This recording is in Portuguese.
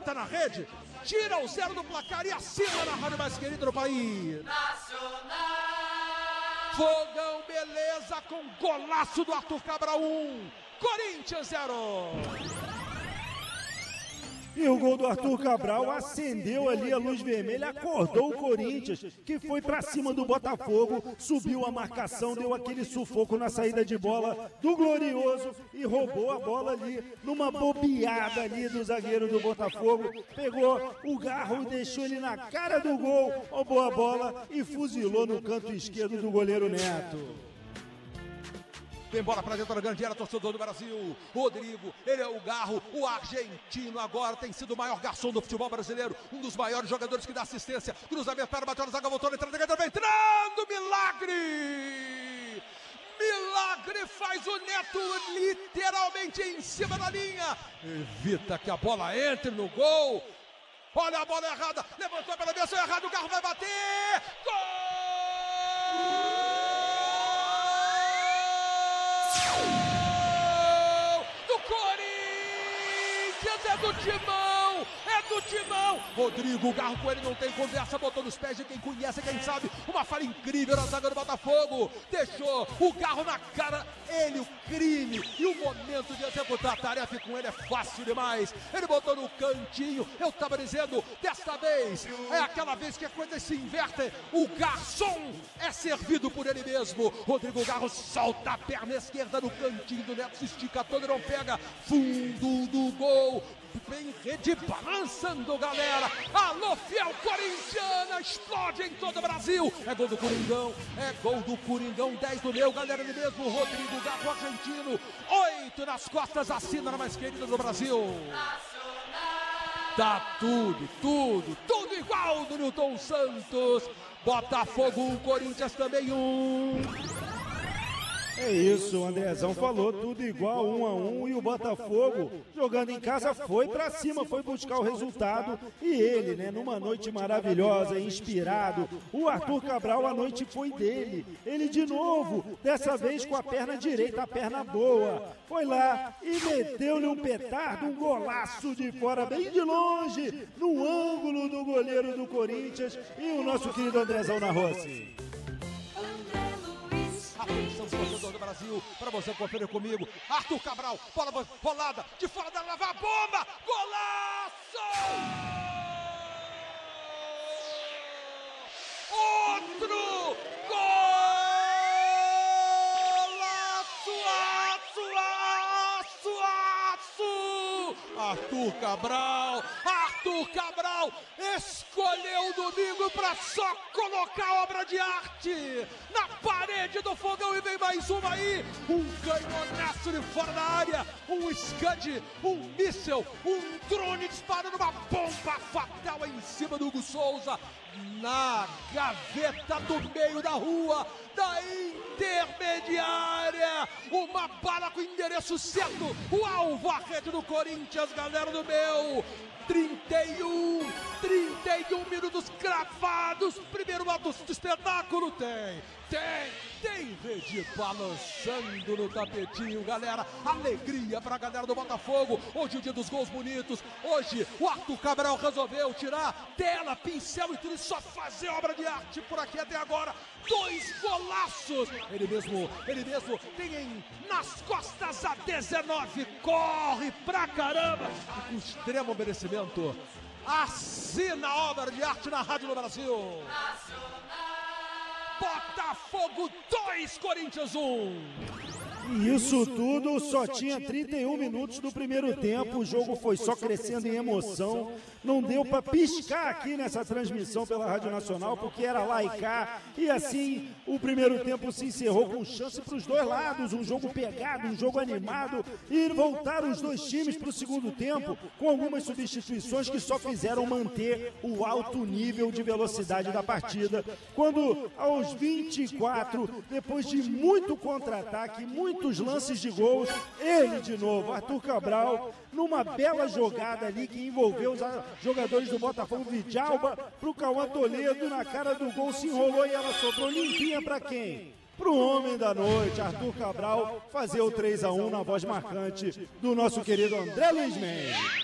levanta na rede, tira o 0 do placar e assina na rádio mais querida do país. Nacional. Fogão, beleza, com golaço do Arthur Cabral, 1, Corinthians 0. E o gol do Arthur Cabral acendeu ali a luz vermelha, acordou o Corinthians, que foi para cima do Botafogo, subiu a marcação, deu aquele sufoco na saída de bola do Glorioso e roubou a bola ali, numa bobeada ali do zagueiro do Botafogo, pegou o Garro e deixou ele na cara do gol, roubou a bola e fuzilou no canto esquerdo do goleiro Neto. Vem bola pra dentro da grande área, torcedor do Brasil. Rodrigo, ele é o Garro, o argentino agora tem sido o maior garçom do futebol brasileiro, um dos maiores jogadores que dá assistência. Cruzamento para bateu na zaga, voltou, entrando, milagre! Milagre faz o Neto literalmente em cima da linha. Evita que a bola entre no gol. Olha a bola errada, levantou pela direção errada, o Garro vai bater. Gol! É do Timão, é do Timão. Rodrigo, o Garro com ele não tem conversa, botou nos pés de quem conhece, quem sabe. Uma falha incrível na zaga do Botafogo. Deixou o Garro na cara, ele, o crime. E o momento de executar a tarefa com ele é fácil demais. Ele botou no cantinho, eu tava dizendo, desta vez, é aquela vez que as coisas se invertem. O garçom é servido por ele mesmo. Rodrigo Garro solta a perna esquerda no cantinho do Neto, se estica todo e não pega. Fundo do gol. Vem rede balançando, galera. Alô, fiel corintiana, explode em todo o Brasil. É gol do Coringão, 10 do meu, galera, ele mesmo, Rodrigo Garro, argentino. 8 nas costas, assina na mais querida do Brasil. Tá tudo igual do Nilton Santos. Botafogo 1, Corinthians também 1. É isso, o Andrezão falou, tudo igual, 1-1, e o Botafogo, jogando em casa, foi pra cima, foi buscar o resultado, e ele, né, numa noite maravilhosa, inspirado, o Arthur Cabral, a noite foi dele, ele de novo, dessa vez com a perna direita, a perna boa, foi lá e meteu-lhe um petardo, um golaço de fora, bem de longe, no ângulo do goleiro do Corinthians, e o nosso querido Andrezão narrou-se. Atenção, torcedor do Brasil, para você conferir comigo. Arthur Cabral, bola rolada, de fora da lava, bomba, golaço! Outro golaço! Arthur Cabral escolheu o domingo para só colocar obra de arte na parede do fogão e vem mais uma aí, um canhonaço de fora da área, um Scud, um míssel, um drone disparando uma bomba fatal em cima do Hugo Souza, na gaveta do meio da rua, da intermediária, uma bala com endereço certo, o alvo, a rede do Corinthians, galera do meu, 31 minutos cravados, primeiro ato do espetáculo, tem rede balançando no tapetinho, galera, alegria pra galera do Botafogo, hoje é o dia dos gols bonitos, hoje o Arthur Cabral resolveu tirar tela, pincel e tudo, e só fazer obra de arte por aqui até agora, 2 golaços, ele mesmo tem nas costas a 19, corre pra caramba, e com extremo merecimento, assina a obra de arte na Rádio do Brasil. Botafogo 2, Corinthians 1. E isso tudo só tinha 31 minutos do primeiro tempo, o jogo foi só crescendo em emoção, não deu para piscar aqui nessa transmissão pela Rádio Nacional, porque era lá e cá, e assim o primeiro tempo se encerrou com chance para os dois lados, um jogo pegado, um jogo animado, e voltaram os dois times para o segundo tempo, com algumas substituições que só fizeram manter o alto nível de velocidade da partida, quando aos 24, depois de muito contra-ataque, muitos lances de gols, ele de novo, Arthur Cabral, numa bela jogada ali que envolveu os jogadores do Botafogo, Vidalba, pro Cauã Toledo, na cara do gol, se enrolou e ela sobrou limpinha para quem? Pro homem da noite, Arthur Cabral, fazer o 3-1 na voz marcante do nosso querido André Luiz Mendes.